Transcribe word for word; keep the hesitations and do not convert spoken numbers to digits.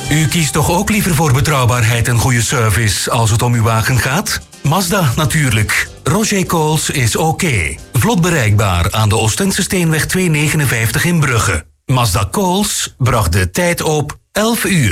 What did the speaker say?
U kiest toch ook liever voor betrouwbaarheid en goede service als het om uw wagen gaat? Mazda natuurlijk. Roger Coles is oké. Vlot bereikbaar aan de Oostense Steenweg tweehonderdnegenenvijftig in Brugge. Mazda Coles bracht de tijd op elf uur.